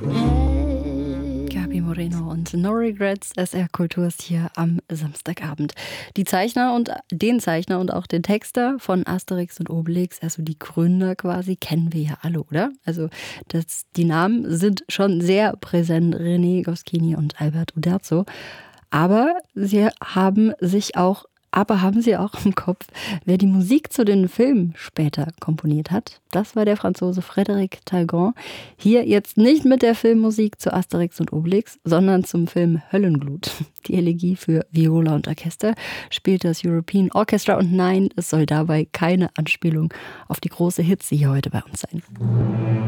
Gabi Moreno und No Regrets, SR Kultur ist hier am Samstagabend. Den Zeichner und auch den Texter von Asterix und Obelix, also die Gründer quasi, kennen wir ja alle, oder? Also die Namen sind schon sehr präsent, René Goscinny und Albert Uderzo. Aber haben Sie auch im Kopf, wer die Musik zu den Filmen später komponiert hat? Das war der Franzose Frédéric Talgon. Hier jetzt nicht mit der Filmmusik zu Asterix und Obelix, sondern zum Film Höllenglut. Die Elegie für Viola und Orchester spielt das European Orchestra und nein, es soll dabei keine Anspielung auf die große Hitze hier heute bei uns sein.